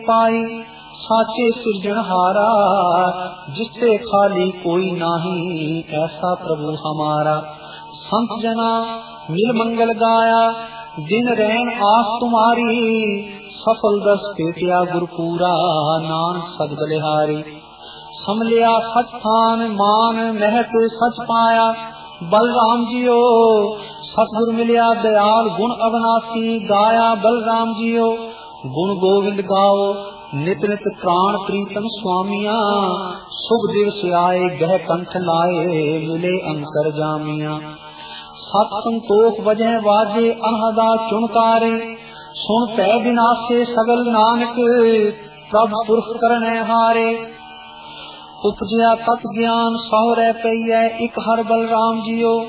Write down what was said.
पाई साचे सिरजनहारा, जिससे खाली कोई नाही, ऐसा प्रभु हमारा। संत जना मिल मंगल गाया, दिन रैन आस तुम्हारी, सफल दस पेटिया गुरपूरा, नानक सद बलिहारी। समलिया सच थान मान महत सच पाया, बलराम जियो सतगुर मिलिया दयाल गुण अविनाशी, गाया बलराम जियो गुण गोविंद गाओ, नित नित प्राण प्रीतम स्वामिया, शुभ दिवस आए गह कंठ लाए, मिले अंकर जामिया। सत संतोख वजह वाजे अनहदा चुनकारे, सुन पै विनाशे सगल नानक, प्रभ पुरख करने हारे। उपजया तत ज्ञान सौ रह पईयै, इक हर बलराम जियो